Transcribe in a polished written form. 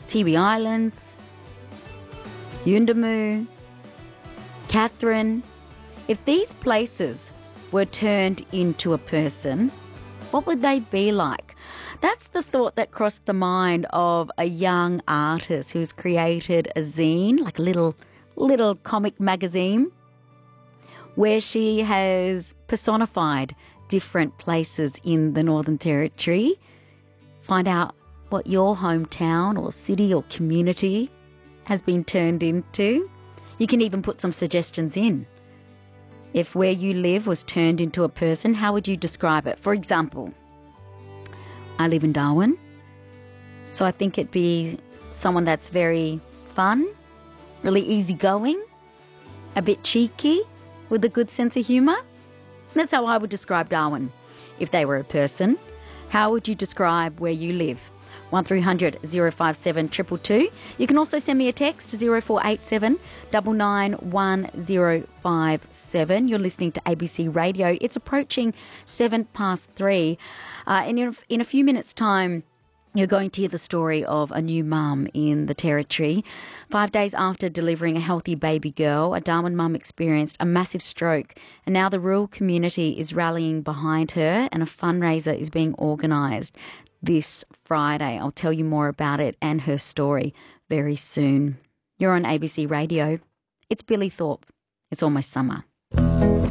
Tiwi Islands, Yuendamu, Catherine. If these places were turned into a person, what would they be like? That's the thought that crossed the mind of a young artist who's created a zine, like a little comic magazine, where she has personified different places in the Northern Territory. Find out what your hometown or city or community has been turned into. You can even put some suggestions in. If where you live was turned into a person, how would you describe it? For example, I live in Darwin, so I think it'd be someone that's very fun, really easygoing, a bit cheeky, with a good sense of humour. That's how I would describe Darwin. If they were a person, how would you describe where you live? 1300 057 222. You can also send me a text to 0487 991057. You're listening to ABC Radio. It's approaching 3:07. And in a few minutes' time, you're going to hear the story of a new mum in the Territory. 5 days after delivering a healthy baby girl, a Darwin mum experienced a massive stroke, and now the rural community is rallying behind her, and a fundraiser is being organised this Friday. I'll tell you more about it and her story very soon. You're on ABC Radio. It's Billy Thorpe. It's almost summer.